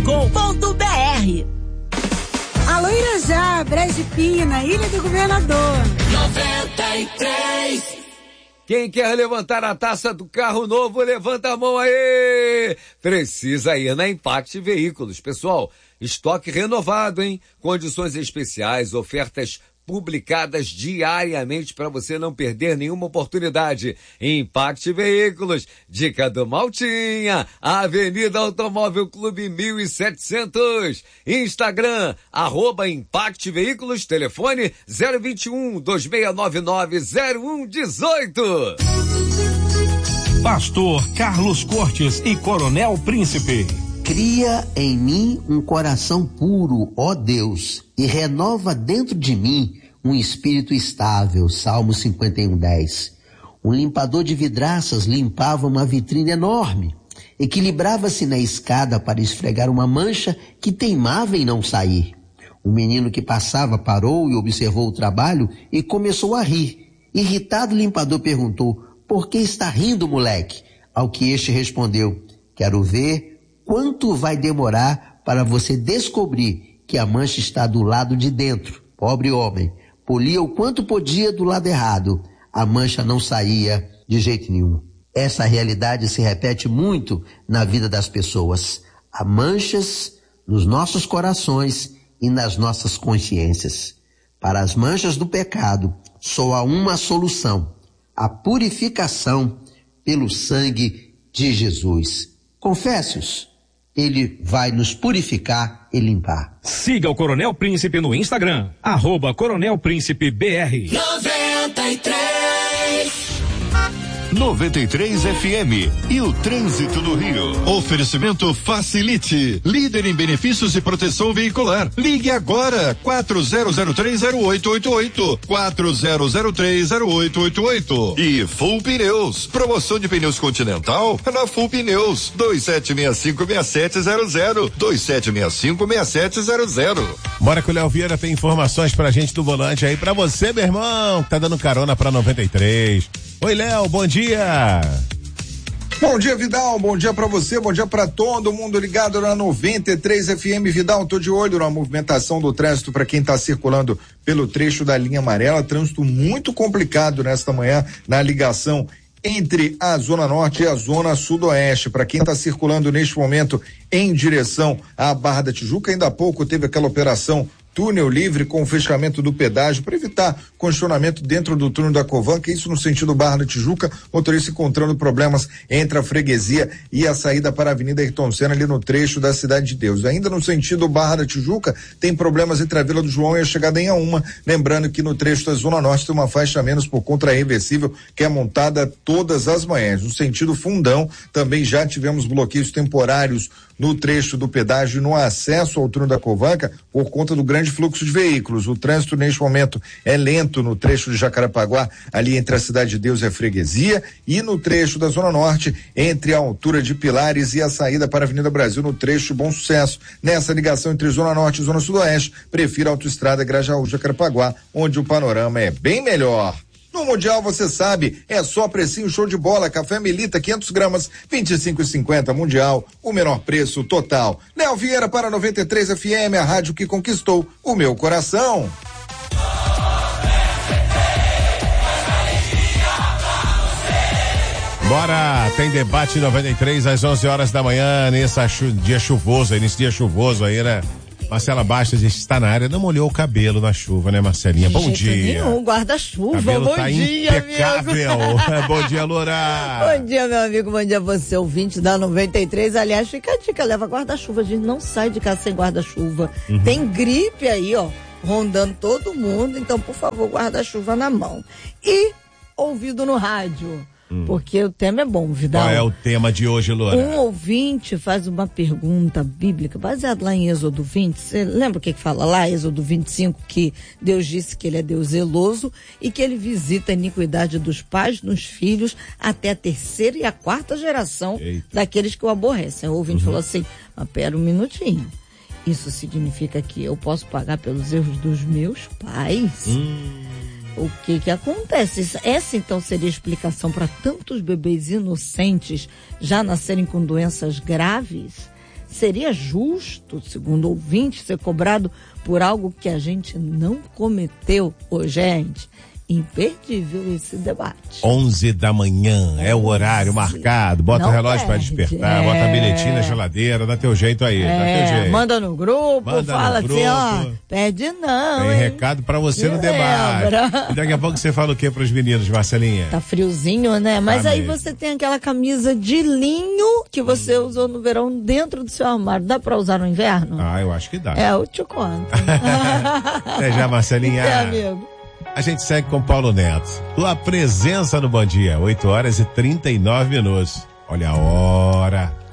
Alô Irajá, Brejo de Pina, Ilha do Governador. 93. Quem quer levantar a taça do carro novo, levanta a mão aí. Precisa ir na Impact Veículos. Pessoal, estoque renovado, hein? Condições especiais, ofertas publicadas diariamente para você não perder nenhuma oportunidade. Impact Veículos, dica do Maltinha, Avenida Automóvel Clube 1700, Instagram, @Impact Veículos, telefone 021-2699-0118. Pastor Carlos Cortes e Coronel Príncipe. Cria em mim um coração puro, ó Deus, e renova dentro de mim um espírito estável. Salmo 51:10. Um limpador de vidraças limpava uma vitrine enorme. Equilibrava-se na escada para esfregar uma mancha que teimava em não sair. Um menino que passava parou e observou o trabalho e começou a rir. Irritado, o limpador perguntou: "Por que está rindo, moleque?" Ao que este respondeu: "Quero ver quanto vai demorar para você descobrir que a mancha está do lado de dentro." Pobre homem, polia o quanto podia do lado errado. A mancha não saía de jeito nenhum. Essa realidade se repete muito na vida das pessoas. Há manchas nos nossos corações e nas nossas consciências. Para as manchas do pecado, só há uma solução: a purificação pelo sangue de Jesus. Confesse-os. Ele vai nos purificar e limpar. Siga o Coronel Príncipe no Instagram, @Coronel Príncipe BR. 93 FM e o trânsito do Rio. Oferecimento Facilite, líder em benefícios e proteção veicular. Ligue agora, 40030888, 40030888. E Full Pneus, promoção de pneus Continental na Full Pneus, 27656700, 27656700. Bora que o Léo Vieira tem informações pra gente do volante aí, pra você, meu irmão, que tá dando carona pra 93. Oi, Léo, bom dia. Bom dia, Vidal, bom dia pra você, bom dia pra todo mundo ligado na 93 FM. Vidal, tô de olho na movimentação do trânsito para quem tá circulando pelo trecho da linha amarela, trânsito muito complicado nesta manhã na ligação entre a Zona Norte e a Zona Sudoeste. Para quem está circulando neste momento em direção à Barra da Tijuca, ainda há pouco teve aquela operação túnel livre com o fechamento do pedágio para evitar congestionamento dentro do túnel da Covanca, isso no sentido Barra da Tijuca, motorista encontrando problemas entre a freguesia e a saída para a Avenida Ayrton Senna ali no trecho da Cidade de Deus. Ainda no sentido Barra da Tijuca, tem problemas entre a Vila do João e a chegada em A1, lembrando que no trecho da Zona Norte tem uma faixa a menos por conta reversível que é montada todas as manhãs. No sentido Fundão, também já tivemos bloqueios temporários no trecho do pedágio e no acesso ao túnel da Covanca por conta do grande fluxo de veículos. O trânsito neste momento é lento no trecho de Jacarepaguá, ali entre a Cidade de Deus e a freguesia, e no trecho da Zona Norte, entre a altura de Pilares e a saída para a Avenida Brasil, no trecho Bom Sucesso. Nessa ligação entre Zona Norte e Zona Sudoeste, prefira a autoestrada Grajaú-Jacarepaguá, onde o panorama é bem melhor. No Mundial, você sabe, é só precinho show de bola. Café Melita, 500 gramas, 25,50. Mundial, o menor preço total. Léo Vieira para 93 FM, a rádio que conquistou o meu coração. Bora, tem debate 93 às 11 horas da manhã, nesse dia chuvoso aí, né? Marcela Bastos está na área, não molhou o cabelo na chuva, né, Marcelinha? Bom dia. Nenhum, guarda-chuva, cabelo bom tá dia, impecável. Bom dia, Loura. Bom dia, meu amigo, bom dia a você, ouvinte da 93. Aliás, fica a dica, leva guarda-chuva, a gente não sai de casa sem guarda-chuva. Tem gripe aí, ó, rondando todo mundo, então, por favor, guarda-chuva na mão. E ouvido no rádio. Porque o tema é bom, Vidal. Qual é o tema de hoje, Loura? Um ouvinte faz uma pergunta bíblica, baseada lá em Êxodo 20. Você lembra o que fala lá, Êxodo 25, que Deus disse que ele é Deus zeloso e que ele visita a iniquidade dos pais nos filhos até a terceira e a quarta geração daqueles que o aborrecem. O ouvinte falou assim, mas pera um minutinho. Isso significa que eu posso pagar pelos erros dos meus pais? O que acontece? Essa então seria a explicação para tantos bebês inocentes já nascerem com doenças graves? Seria justo, segundo o ouvinte, ser cobrado por algo que a gente não cometeu? Ô, gente, imperdível esse debate. 11 da manhã, é o horário marcado. Bota Não o relógio pra perde, despertar, bota a bilhetinha na geladeira, dá teu jeito aí, dá teu jeito. Manda no grupo, Manda fala no assim, ó, grupo. perde não, Tem hein? recado pra você no Lembra? debate. E daqui a pouco você fala o que pros meninos, Marcelinha? Tá friozinho, né? Mas Tá aí mesmo. você tem aquela camisa de linho que você usou no verão dentro do seu armário. Dá pra usar no inverno? Ah, eu acho que dá. Eu te conto. Até já, Marcelinha. Amigo. A gente segue com Paulo Neto. Tua presença no Bom Dia, 8 horas e 39 minutos. Olha a hora.